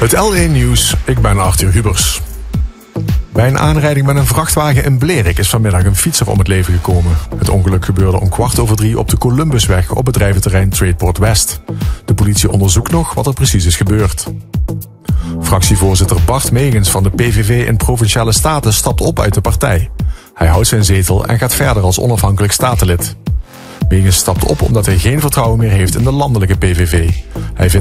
Het L1 Nieuws, ik ben Arthur Hubers. Bij een aanrijding met een vrachtwagen in Blerik is vanmiddag een fietser om het leven gekomen. Het ongeluk gebeurde om 2:15 op de Columbusweg op bedrijventerrein Tradeport West. De politie onderzoekt nog wat er precies is gebeurd. Fractievoorzitter Bart Megens van de PVV in Provinciale Staten stapt op uit de partij. Hij houdt zijn zetel en gaat verder als onafhankelijk statenlid. Megens stapt op omdat hij geen vertrouwen meer heeft in de landelijke PVV. Hij vindt